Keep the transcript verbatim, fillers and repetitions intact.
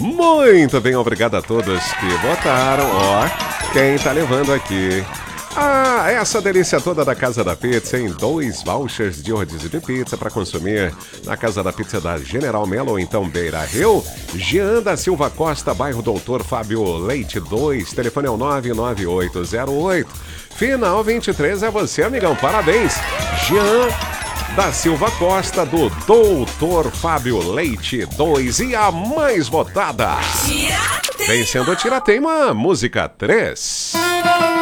Muito bem, obrigado a todos que votaram. Ó, quem tá levando aqui? Ah, essa delícia toda da Casa da Pizza, em dois vouchers de rodízio de pizza para consumir na Casa da Pizza da General Melo, ou então Beira Rio. Jean da Silva Costa, bairro Doutor Fábio Leite dois, telefone é o nove nove oito zero oito. Final vinte e três é você, amigão, parabéns. Jean da Silva Costa, do Doutor Fábio Leite dois, e a mais votada, vencendo o Tirateima, música três.